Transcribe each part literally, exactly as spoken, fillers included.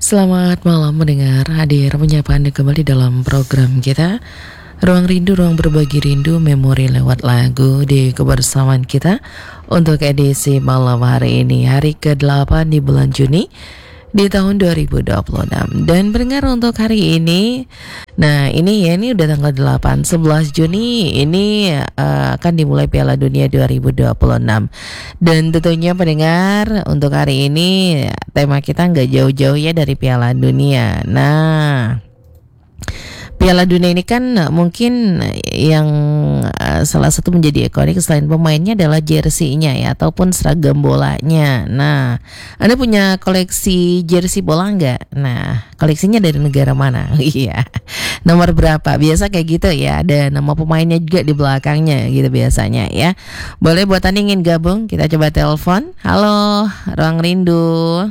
Selamat malam mendengar, hadir menyapa Anda kembali dalam program kita Ruang Rindu, Ruang Berbagi Rindu, Memori lewat lagu di kebersamaan kita untuk edisi malam hari ini, hari kedelapan di bulan Juni di tahun dua ribu dua puluh enam. Dan pendengar untuk hari ini, nah ini ya, ini udah tanggal delapan, sebelas Juni ini uh, akan dimulai Piala Dunia dua ribu dua puluh enam. Dan tentunya pendengar untuk hari ini tema kita nggak jauh-jauh ya dari Piala Dunia. Nah, Piala Dunia ini kan mungkin yang uh, salah satu menjadi ikonik selain pemainnya adalah jersey-nya ya, ataupun seragam bolanya. Nah, Anda punya koleksi jersey bola nggak? Nah, koleksinya dari negara mana? Iya, nomor berapa? Biasa kayak gitu ya, ada nama pemainnya juga di belakangnya gitu biasanya ya. Boleh buat Anda ingin gabung, kita coba telepon. Halo, Ruang Rindu.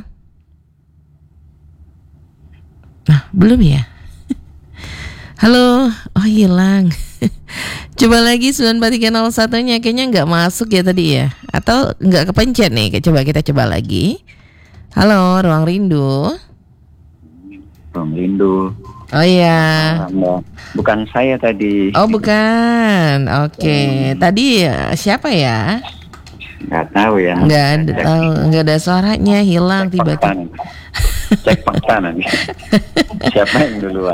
Nah, belum ya? Halo, oh hilang. Coba lagi sembilan empat tiga nol satu-nya kayaknya nggak masuk ya tadi ya. Atau nggak kepencet nih, coba kita coba lagi. Halo, Ruang Rindu. Ruang Rindu. Oh iya. Bukan saya tadi. Oh bukan, oke. Okay. Tadi siapa ya? Nggak tahu ya. Nggak ada, tahu, nggak ada suaranya, hilang Cek tiba-tiba. Cek fakta nanti. Siapa yang duluan?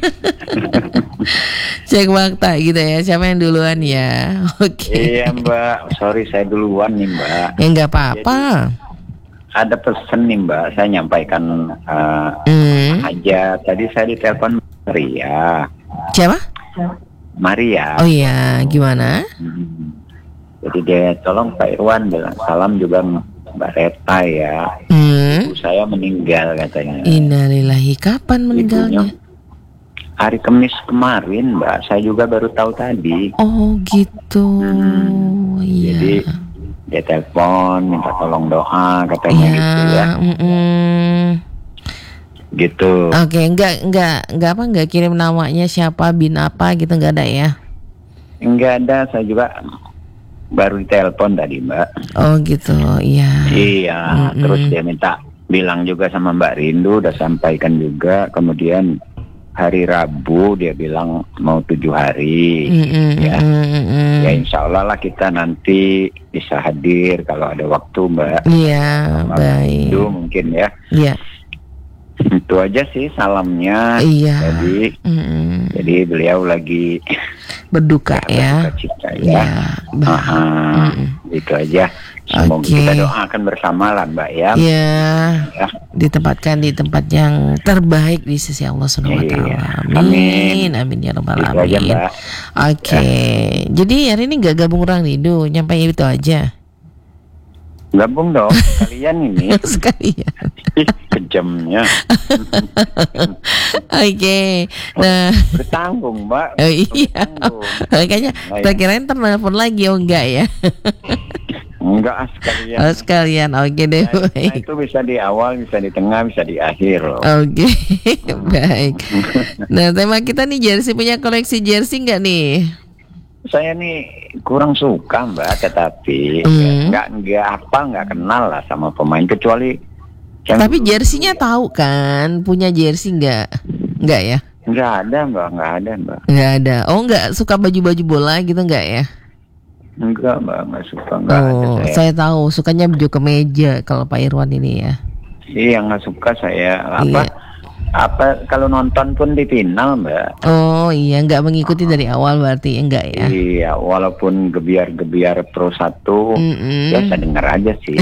Cek fakta gitu ya. Siapa yang duluan ya? Oke. Okay. Iya Mbak, sorry saya duluan nih Mbak. Ya nggak apa-apa. Jadi, ada pesan nih Mbak, saya nyampaikan uh, mm. aja. Tadi saya ditelepon Maria. Siapa? Maria. Oh iya, gimana? Hmm. Jadi dia tolong Pak Irwan bilang salam juga Mbak Reta ya. Hmm. Ibu saya meninggal katanya. Innalillahi, kapan meninggalnya? Ibunya hari Kamis kemarin Mbak, saya juga baru tahu tadi. Oh gitu. Hmm. Iya. Jadi dia telepon minta tolong doa katanya ya, gitu ya. Mm-mm. Gitu. Oke, okay, enggak enggak enggak apa enggak kirim namanya siapa, bin apa gitu, enggak ada ya? Enggak ada, saya juga baru ditelepon tadi Mbak. Oh gitu, iya. Iya, Mm-mm. terus dia minta bilang juga sama Mbak Rindu, udah sampaikan juga. Kemudian hari Rabu dia bilang mau tujuh hari. Mm-mm, ya. mm-mm. Ya insya Allah lah kita nanti bisa hadir kalau ada waktu Mbak. Iya, sama baik. Rindu mungkin ya. Iya. Itu aja sih salamnya. Iya. Jadi, mm-mm. jadi beliau lagi berduka ya. Berduka cita ya. Iya, bah- Aha, itu aja. Semoga Oke. kita doakan bersama lah Mbak ya. Iya. Ya. Ditempatkan di tempat yang terbaik di sisi Allah Subhanahu wa taala. Iya. Amin. Amin ya rabbal Itu aja alamin. Mbak. Oke. Jadi hari ini enggak gabung Ruang Rindu, nyampe itu aja. Gabung dong kalian ini. Sekalian. Ih, kejamnya. Oke. Nah, Bertanggung Mbak. oh iya. Bertanggung. Makanya kita kirain telepon lagi, oh enggak ya? Enggak ah, sekalian. Oh sekalian, oke deh. Nah, Baik. itu bisa di awal, bisa di tengah, bisa di akhir loh. Oke, baik. Nah, tema kita nih jersey, punya koleksi jersey nggak nih? Saya nih kurang suka Mbak, tetapi Hmm. nggak nggak apa nggak kenal lah sama pemain kecuali. yang Tapi dulu- jersinya tahu kan? Punya jersey nggak? Nggak ya? Nggak ada Mbak, nggak ada Mbak. Nggak ada. Oh nggak suka baju-baju bola gitu nggak ya? Enggak Mbak, nggak suka, nggak ada Oh, saya. saya tahu. Sukanya baju kemeja kalau Pak Irwan ini ya. Iya nggak suka saya apa Iya. apa kalau nonton pun di final Mbak. Oh iya, nggak mengikuti dari awal berarti enggak ya? Iya walaupun gebiar-gebiar pro satu Mm-mm. ya saya dengar aja sih.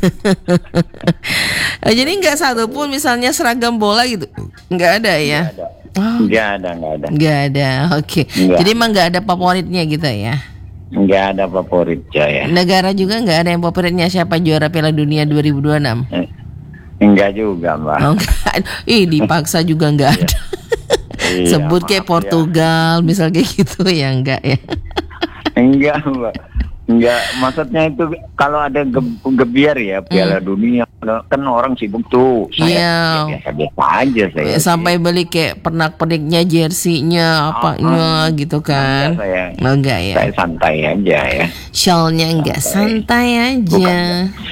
Eh, jadi nggak satu pun misalnya seragam bola gitu, nggak ada ya? Nggak ada. Oh, Nggak ada nggak ada nggak ada. Oke. Nggak. Jadi emang nggak ada favoritnya gitu ya? nggak ada favorit ya. Negara juga nggak ada yang favoritnya siapa juara Piala Dunia dua ribu dua puluh enam? Eh, Enggak juga Mbak. Oh, enggak. Ih, dipaksa juga nggak ada. Iya, Sebut kayak maaf ya. Portugal, misal kayak gitu ya enggak ya? Enggak Mbak. Enggak, maksudnya itu kalau ada ge- gebiar ya Piala Dunia kan orang sibuk tuh. Saya Iya. ya biasa-biasa aja saya. Sampai beli kayak pernak-perniknya, jersey-nya, apanya gitu kan? Enggak, saya. Oh, enggak ya? Saya santai aja ya. Shawlnya enggak, santai aja.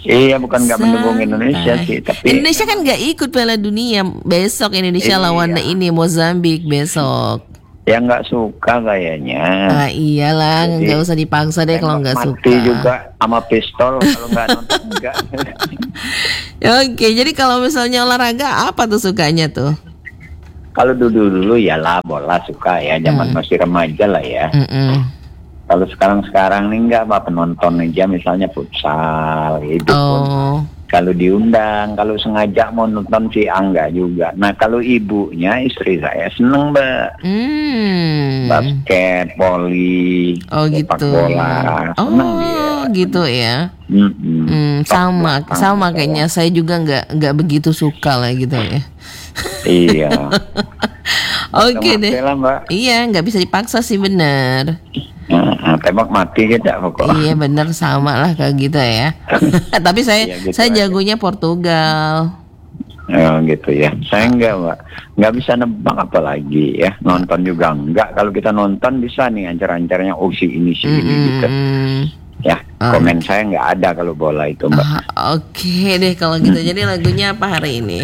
Iya, bukan nggak mendukung Indonesia sih, tapi Indonesia kan nggak ikut Piala Dunia besok. Indonesia iya. lawan ini Mozambik besok. Ya nggak suka kayaknya. Ah iyalah, Jadi, nggak usah dipaksa deh kalau nggak suka. Mati juga sama pistol kalau nggak nonton enggak. Oke, jadi kalau misalnya olahraga apa tuh sukanya tuh? Kalau dulu dulu ya lah bola suka ya, zaman Hmm. masih remaja lah ya. Mm-mm. Kalau sekarang-sekarang nih enggak apa penonton aja, misalnya futsal itu pun Oh, kalau diundang, kalau sengaja mau nonton sih enggak juga. Nah kalau ibunya, istri saya seneng mbak, hmm. basket, voli, Oh sepak gitu. bola, seneng dia. Oh gitu ya. Mm-mm. Hmm, sama Sepak bola, sama saya. kayaknya saya juga nggak nggak begitu suka lah gitu ya. Iya. Oke Tembak deh. lah mbak. Iya, nggak bisa dipaksa sih, benar. Nah, tembak mati kita pokoknya. Iya benar, sama lah kayak gitu ya. Tapi saya Iya, gitu saya aja. jagonya Portugal. Ya gitu ya. Saya enggak mbak, nggak bisa nebak apalagi ya. Nonton juga enggak. Kalau kita nonton bisa nih ancar-ancarnya, oh si ini si ini gitu. Mm-mm. Ya, Ah. komen saya nggak ada kalau bola itu mbak. Ah, Oke deh kalau gitu. Jadi lagunya apa hari ini?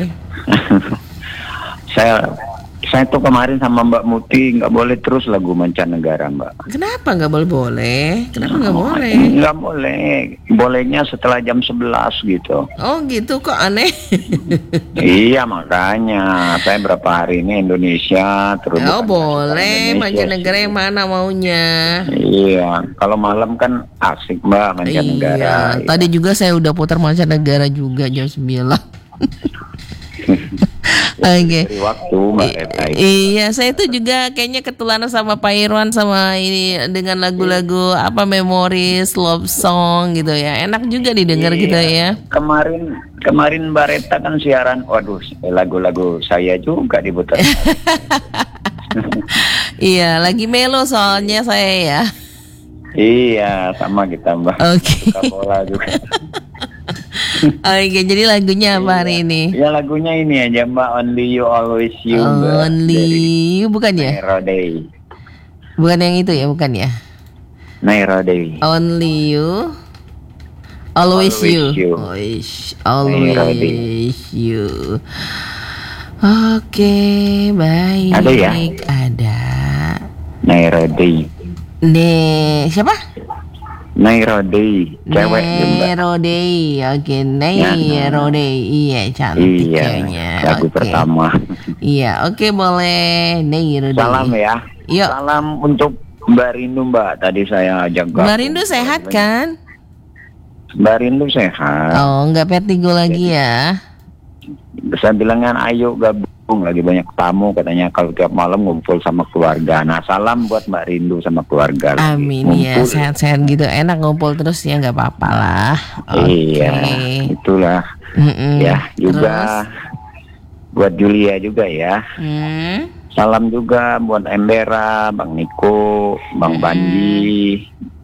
saya saya tuh kemarin sama Mbak Muti nggak boleh terus lagu mancanegara mbak. Kenapa nggak boleh boleh? Kenapa nggak boleh? Nggak boleh. Bolehnya setelah jam sebelas gitu. Oh gitu, kok aneh. Iya makanya saya berapa hari ini Indonesia terus. Oh bukan boleh, Indonesia mancanegara sih. yang mana maunya? Iya, kalau malam kan asik mbak mancanegara. Iya, tadi juga saya udah putar mancanegara juga jam sembilan. Oke. Dari waktu mbak Eva. Iya, saya tuh juga kayaknya ketularan sama Pak Irwan sama ini dengan lagu-lagu apa memories, love song gitu ya. Enak juga didengar gitu ya. Kemarin kemarin Mbak Reta kan siaran, waduh lagu-lagu saya juga diputar. Iya, lagi melo soalnya saya ya. Iya, sama kita mbak. Oke. Suka bola juga. Oke, jadi lagunya apa hari ini? Ya lagunya ini aja mbak, Only You Always You. Mbak. Only You, bukan ya? Nairo Day. Bukan yang itu ya, bukan ya? Nairo Day. Only You, always, Always you, you. always, Nairo always you. Oke, baik. Ada ya? Ada. Nairo Day. Nih, siapa? Nairo Day. Cewek ya, mbak. Nero Day. Oke, Nero Day. Iya, cantik Iya, kayaknya. lagu Oke. pertama. Iya, oke boleh. Nero Day. Salam ya. Yuk. Salam untuk Mbak Rindu mbak. Tadi saya ajak. Mbak Rindu sehat kan? Mbak Rindu sehat. Oh, nggak vertigo lagi ya? Saya bilang kan ayo gabung, lagi banyak tamu katanya kalau tiap malam ngumpul sama keluarga. Nah salam buat Mbak Rindu sama keluarga. lagi Amin ya, ngumpul. sehat-sehat gitu. Enak ngumpul terus ya, nggak apa-apa lah. Oke. Iya, itulah. Mm-mm. Ya juga buat Julia juga ya. Terus? Hmm. Salam juga buat Embera, Bang Niko, Bang Hmm. Bandi,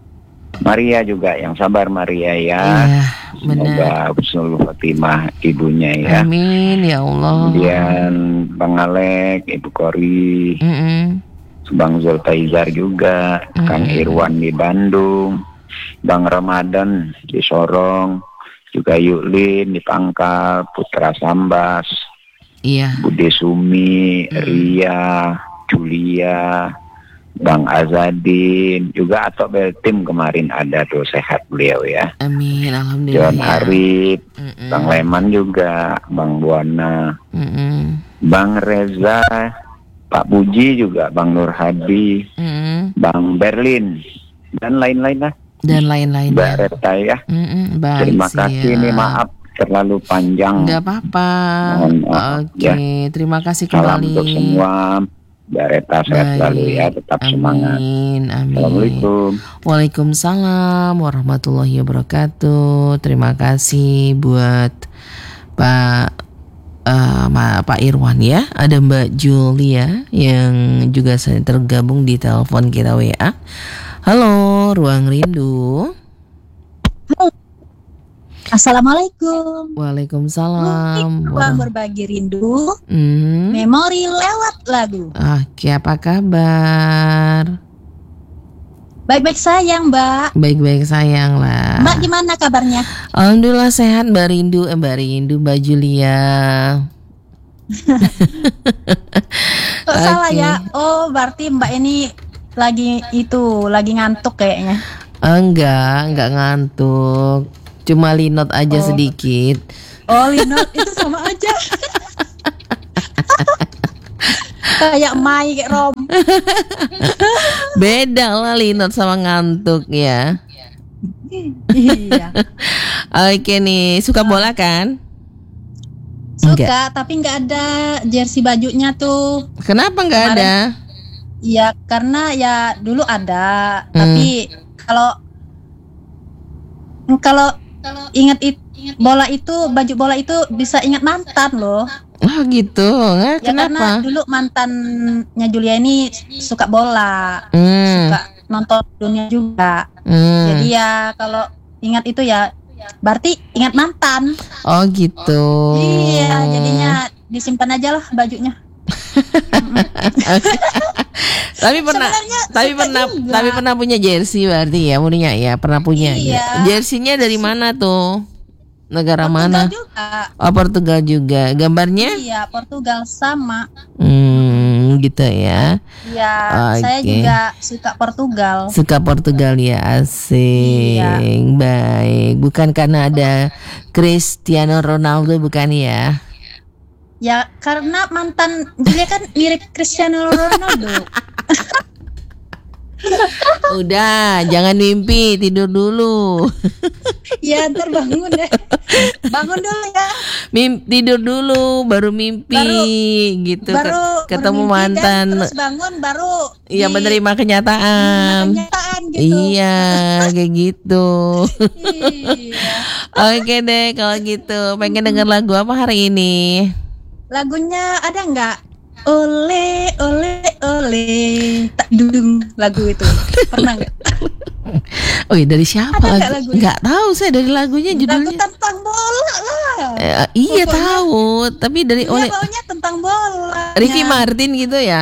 Maria juga, yang sabar Maria ya. Iya, benar. Semoga husnul khotimah ibunya ya. Amin ya Allah. Kemudian Bang Alek, Ibu Kori, Mm-mm. Bang Zulfaizar juga, Mm-mm. Kang Irwan di Bandung, Bang Ramadan di Sorong, juga Yuklin di Pangkal, Putra Sambas, Iya. Bude Sumi, Ria, Julia, Bang Azadin, juga Atok Beltim kemarin ada tuh, sehat beliau ya. Amin, alhamdulillah. John ya. Arif, Mm-mm. Bang Leman juga, Bang Buana, Mm-mm. Bang Reza, Pak Puji juga, Bang Nur Hadi, Mm-mm. Bang Berlin, dan lain-lain lah. Dan lain-lainnya. Mbak Reta ya. Mm-mm, baik, Terima kasih siap. nih, maaf terlalu panjang. Nggak apa-apa. Mohon maaf, Oke, ya. terima kasih Salam kembali. untuk semua. Mbak Reta sehat Baik. selalu ya, tetap semangat. Amin, amin. Assalamualaikum. Waalaikumsalam warahmatullahi wabarakatuh. Terima kasih buat Pak eh, Ma- Pak Irwan ya. Ada Mbak Julia yang juga saya tergabung di telepon kita W A. Halo, Ruang Rindu. Assalamualaikum. Waalaikumsalam. Ruang berbagi rindu, Hmm. memori lewat lagu. Oke, apa kabar? Baik-baik sayang, Mbak. Baik-baik sayang lah. Mbak gimana kabarnya? Alhamdulillah sehat Mbak Rindu, eh, Mbak Rindu, Mbak Julia. Kok Oke. salah ya? Oh, berarti Mbak ini lagi itu, lagi ngantuk kayaknya. Enggak, enggak ngantuk. Cuma linot aja Oh. sedikit. Oh, Linot itu sama aja. Kayak Mai, kayak Rom. Beda lah linot sama ngantuk ya. Iya. Oke nih, suka bola kan? Suka, tapi nggak ada jersey bajunya tuh. Kenapa nggak Kemarin- ada? Iya, karena ya dulu ada, Hmm. tapi kalau kalau ingat it, bola itu, baju bola itu bisa ingat mantan loh. Oh gitu, eh, Ya karena kenapa? dulu mantannya Julia ini suka bola, Hmm, suka nonton dunia juga. hmm. Jadi ya kalau ingat itu ya berarti ingat mantan. Oh gitu. Iya, jadinya disimpan aja lah bajunya. Tapi pernah, Sebenarnya tapi suka pernah, juga. tapi pernah punya jersey berarti ya, punya ya, pernah punya. Iya. Ya. Jersey-nya dari mana tuh? Negara Portugal mana? juga. Oh Portugal juga. Gambarnya? Iya, Portugal sama. Hmm, gitu ya. Iya, Oke. saya juga suka Portugal. Suka Portugal ya, asing. Iya. Baik. Bukan karena ada Cristiano Ronaldo, bukan ya? Ya, karena mantan Julia kan mirip Cristiano Ronaldo. Udah, jangan mimpi, tidur dulu. Ya, ntar bangun deh. Bangun dulu ya. Mimpi, tidur dulu, baru mimpi, Baru- gitu. Baru Ketemu bermimpi dan mantan. terus bangun baru Iya, di- menerima kenyataan. kenyataan gitu. Iya, kayak gitu. Iya. Oke deh, kalau gitu. Pengen denger lagu apa hari ini? Lagunya ada nggak? Ole ole ole tak dudung, lagu itu pernah nggak? Oh iya, dari siapa Ada nggak lagu? lagunya? Nggak tahu saya dari lagunya Lagu judulnya. tentang bola lah. Eh, iya Pokoknya- tahu, tapi dari Iya, oleh baunya tentang bola. Ricky Martin gitu ya.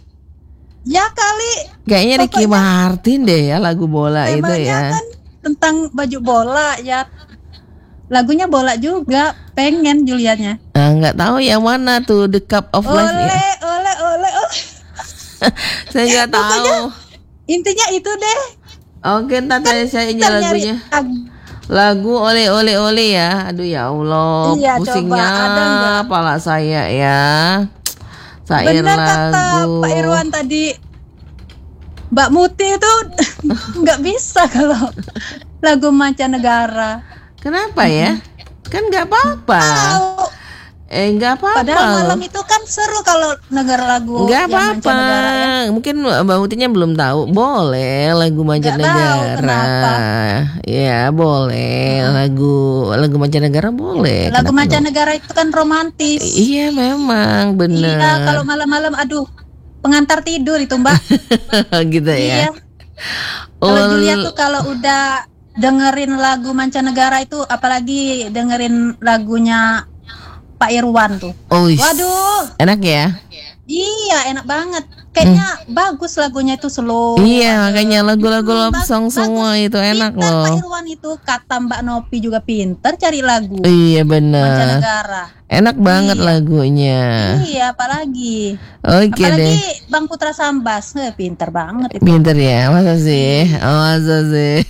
Ya kali. Kayaknya Ricky Pokoknya Martin deh ya lagu bola itu temanya ya. kan tentang baju bola ya. Lagunya bola juga, pengen Julianya. Ah, nggak tahu yang mana tuh The Cup of Ole Life ya. ole ole ole. Saya nggak tahu. Intinya itu deh. Oke, ntar saya saya aja Ntar nyari lagunya. lagu. Lagu oleh oleh oleh ya. Aduh ya Allah, Iya, pusingnya coba, ada nggak? kepala saya ya. Sair Benar kata lagu. Pak Irwan tadi, Mbak Muti itu nggak bisa kalau lagu mancanegara. Kenapa ya? Kan nggak apa-apa. Tahu. Eh nggak apa-apa. Padahal loh. malam itu kan seru kalau negara lagu Nggak yang apa-apa. mancanegara ya. Mungkin Mbak Mutinya belum tahu. Boleh lagu mancanegara. kenapa. Ya boleh lagu lagu mancanegara boleh. Lagu Kenapa mancanegara itu kan romantis. nggak? Iya memang bener. Iya, kalau malam-malam aduh pengantar tidur itu Mbak. Gitu ya. Iya. Kalau Ol- Julia tuh kalau udah dengerin lagu mancanegara itu, apalagi dengerin lagunya Pak Irwan tuh. Oh, is- Waduh, enak ya. iya enak banget. Kayaknya bagus lagunya itu slow. Iya makanya lagu-lagu love Bag- song bagus. semua itu enak Pintar Pak loh. Irwan itu, kata Mbak Nopi juga pintar cari lagu Iya bener. mancanegara. Enak banget Iya. lagunya. Iya, apalagi. Oke Apalagi deh. Bang Putra Sambas, eh, pintar banget itu. Pinter ya, masa sih? Oh, masa sih?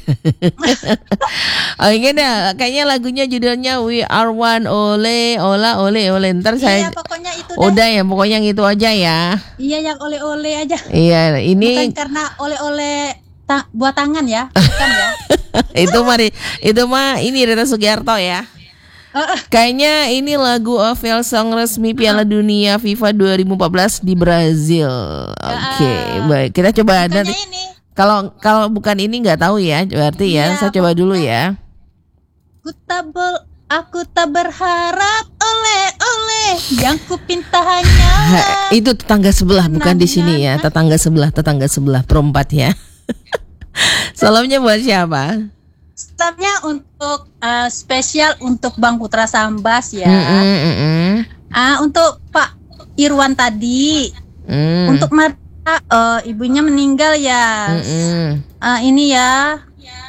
Oke deh, kayaknya lagunya judulnya We Are One, Ole, Ola, Ole, Ole. Ntar saya, Iya, pokoknya itu deh. udah ya, pokoknya gitu aja ya. Iya, yang oleh-oleh aja. Iya, Bukan ini karena oleh-oleh ta- buat tangan ya, bukan ya. itu mari, itu mah ini Rita Sugiarto ya. Kayaknya ini lagu official song resmi Piala Dunia FIFA dua ribu empat belas di Brazil. Oke, baik. Kita coba Bukannya nanti. ini Kalau kalau bukan ini nggak tahu ya, berarti ya. Iya, Saya coba dulu ya. Aku tak bel- aku tak berharap oleh-oleh, yang ku pinta hanyalah. Itu tetangga sebelah, bukan di sini ya. Tetangga sebelah, tetangga sebelah perempat ya. Salamnya buat siapa? Salamnya untuk eh, spesial untuk Bang Putra Sambas ya. Mm-mm, mm-mm. Ah, untuk Pak Irwan tadi, Mm. untuk Marta uh, ibunya meninggal ya. Mm-mm. Uh, ini ya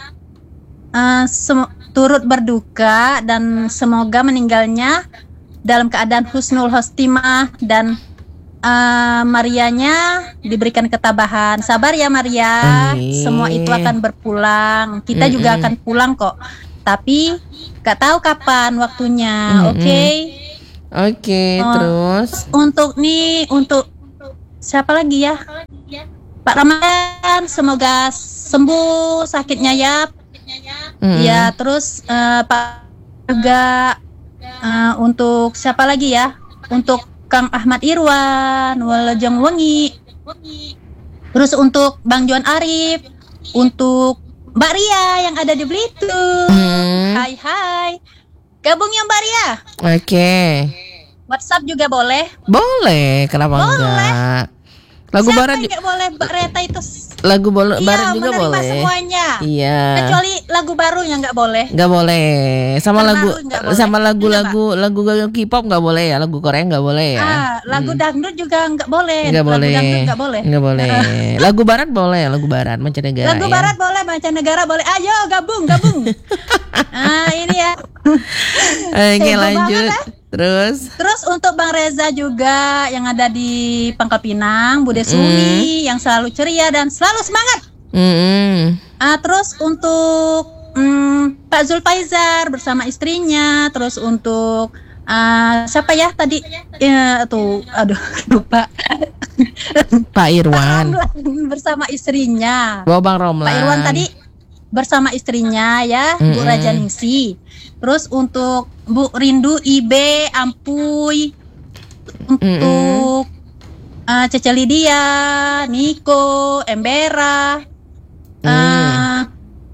uh, sem- turut berduka dan semoga meninggalnya dalam keadaan husnul khotimah dan uh, Marianya diberikan ketabahan. Sabar ya Maria. Amin. Semua itu akan berpulang. Kita Mm-mm. juga akan pulang kok. Tapi gak tahu kapan waktunya. Mm-mm. Oke. Okay? Oke, okay, Oh. terus Untuk nih, untuk siapa lagi ya? Pak Ramadan, semoga sembuh sakitnya ya. Mm-mm. Ya, terus eh, Pak juga eh, untuk siapa lagi ya? Untuk Kang Ahmad Irwan, Walajeng Wengi. Terus untuk Bang Juan Arif, untuk Mbak Ria yang ada di Belitung. Hmm. Hai hai. Gabung ya Mbak Ria. Oke. WhatsApp juga boleh. Boleh, kenapa Boleh. enggak? Lagu Siapa barat yang ju- nggak boleh Mbak Reta itu? lagu bol- Iya, barat juga menerima boleh. semuanya. Iya. Kecuali lagu baru yang nggak boleh. Nggak boleh. Sama Terbaru lagu nggak boleh. sama lagu-lagu lagu K-pop nggak boleh ya, lagu Korea nggak boleh ya. Ah, lagu dangdut juga nggak boleh. Nggak lagu boleh. dangdut nggak boleh. Nggak boleh. Lagu barat boleh, lagu barat mancanegara Lagu ya. barat boleh, mancanegara boleh. Ayo gabung, gabung. Ah, ini ya. Oke, Heboh lanjut. banget, ya. Terus Terus untuk Bang Reza juga yang ada di Pangkal Pinang, Bude Sumi yang selalu ceria dan selalu semangat. mm Ah, terus untuk mm, Pak Zulfaizar bersama istrinya, terus untuk ah, siapa ya tadi? Ya, tuh, aduh lupa. Pak Irwan. Pak Romlan bersama istrinya. Bawa Bang Romlan. Pak Irwan tadi bersama istrinya ya, Bu Mm-mm. Raja Ningsi. Terus untuk Bu Rindu, Ibe, Ampuy, untuk uh, Cece Lydia, Niko, Embera, uh,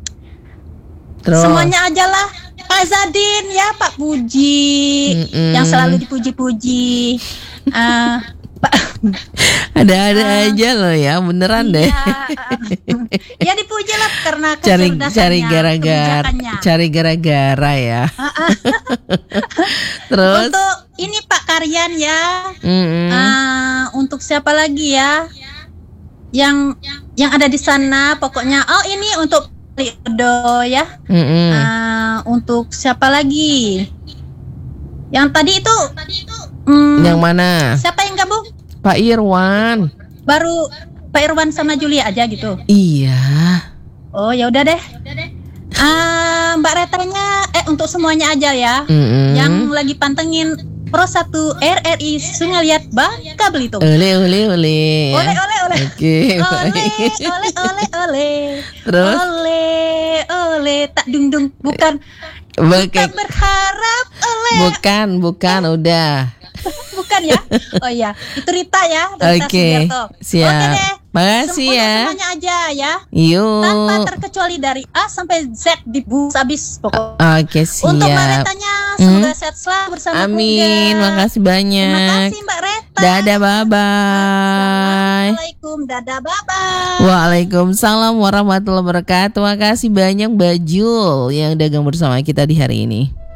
Terus semuanya aja lah. Pak Zadin ya, Pak Puji, Mm-mm. yang selalu dipuji-puji. Uh, Pak, ada-ada aja loh ya, beneran deh. ya, ya dipuji lah karena Cari kecerdasannya, cari gara-gara, kebijakannya. cari gara-gara ya. Terus Untuk ini Pak Karyan ya. mm-mm. Ah, untuk siapa lagi ya? Yang yang ada di sana pokoknya. Oh, ini untuk Ridho ya. Mm-mm. Ah, untuk siapa lagi? Yang tadi itu hmm, Yang mana? siapa yang gabung? Pak Irwan. Baru Pak Irwan sama Julia aja gitu. Iya. Oh, ya udah deh. Ah, Mbak Retanya eh untuk semuanya aja ya. Mm-mm. Yang lagi pantengin Pro satu R R I Sungai Liat Bangka Belitung. Ole ole ole. Oleh oleh oleh. Oke. Oleh oleh oleh oleh. Terus? Oleh oleh tak dung dung bukan Bukan, tak berharap oleh bukan, bukan, udah. bukan ya. Oh iya, itu Rita ya, Rita Oke, Sugiarto. siap. Oke deh. Makasih Sem- untuk ya. semuanya aja ya. Yuk. Tanpa terkecuali dari A sampai Z dibus habis pokoknya. Oke, siap. Untuk Mbak Retanya semoga sehat selalu bersama Amin, keluarga. makasih Terima banyak. kasih Mbak Reta. Dadah, bye-bye. Assalamualaikum, dadah, bye-bye. Waalaikumsalam warahmatullahi wabarakatuh. Makasih banyak Mbak Jul yang dagang bersama kita di hari ini.